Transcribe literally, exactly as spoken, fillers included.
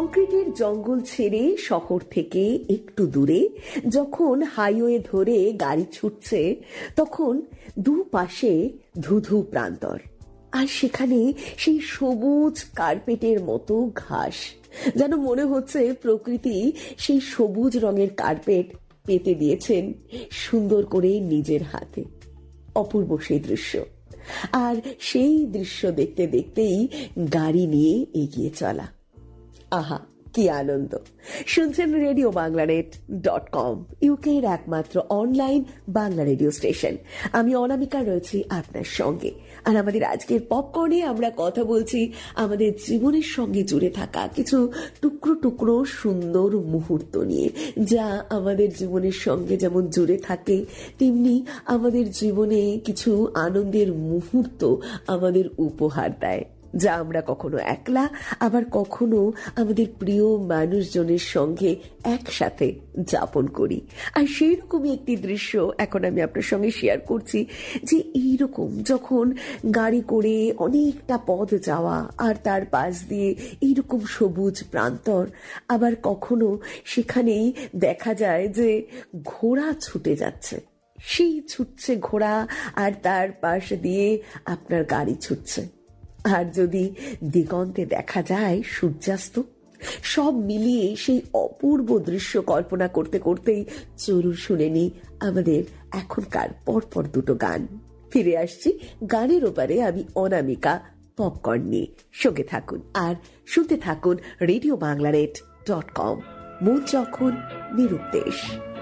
কংক্রিটের জঙ্গল ছেড়ে শহর থেকে একটু দূরে যখন হাইওয়ে ধরে গাড়ি ছুটছে, তখন দুপাশে ধুধু প্রান্তর, আর সেখানে সেই সবুজ কার্পেটের মতো ঘাস, যেন মনে হচ্ছে প্রকৃতি সেই সবুজ রঙের কার্পেট পেতে দিয়েছেন সুন্দর করে নিজের হাতে। অপূর্ব সেই দৃশ্য। আর সেই দৃশ্য দেখতে দেখতেই গাড়ি নিয়ে এগিয়ে চলা। আহা, কি আনন্দ! শুনছেন radio Bangla net dot com, ইউকের একমাত্র অনলাইন বাংলা রেডিও স্টেশন। আমি অনামিকা রয়েছি আপনার সঙ্গে। আর আমাদের আজকের পপকর্নে আমরা কথা বলছি আমাদের জীবনের সঙ্গে জুড়ে থাকা কিছু টুকরো টুকরো সুন্দর মুহূর্ত নিয়ে, যা আমাদের জীবনের সঙ্গে যেমন জুড়ে থাকে, তেমনি আমাদের জীবনে কিছু আনন্দের মুহূর্ত আমাদের উপহার দেয়, যা আমরা কখনো একলা, আবার কখনো আমাদের প্রিয় মানুষজনের সঙ্গে একসাথে যাপন করি। আর সেই রকমই একটি দৃশ্য এখন আমি আপনার সঙ্গে শেয়ার করছি, যে এইরকম যখন গাড়ি করে অনেকটা পথ যাওয়া, আর তার পাশ দিয়ে এইরকম সবুজ প্রান্তর, আবার কখনো সেখানেই দেখা যায় যে ঘোড়া ছুটে যাচ্ছে, সেই ছুটছে ঘোড়া, আর তার পাশ দিয়ে আপনার গাড়ি ছুটছে। আর যদি দিগন্তে দেখা যায় সূর্যাস্ত, সব মিলিয়ে সেই অপূর্ব দৃশ্য কল্পনা করতে করতেই চলুন শুনে নি আমাদের এখনকার পরপর দুটো গান। ফিরে আসছি গানের ওপারে, আমি অনামিকা পপকর্ন নিয়ে। সঙ্গে থাকুন আর শুনতে থাকুন radio Bangla net dot com, মন যখন নিরুদ্দেশ।